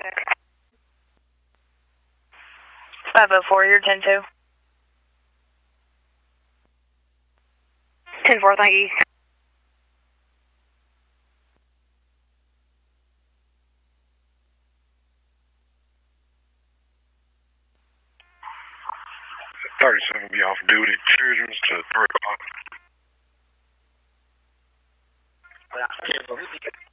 504, you're 10-2. 10-4, thank you. $37 be off duty. Children's to 3 o'clock.